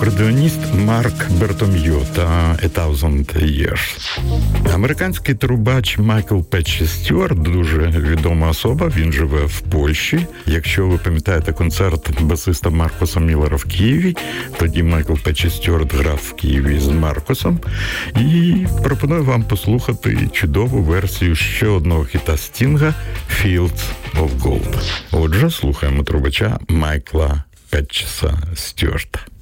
акордеоніст Марк Бертом'ю та «A Thousand Years». Американський трубач Майкл Петчі Стюарт, дуже відома особа, він живе в Польщі. Якщо ви пам'ятаєте концерт басиста Маркуса Міллера в Києві, тоді Майкл Петчі Стюарт грав в Києві з Маркусом. І пропоную вам послухати чудову версію ще одного хіта Стінга «Fields of Gold». Отже, слухаємо трубача Майкла Петчіса Стюарта.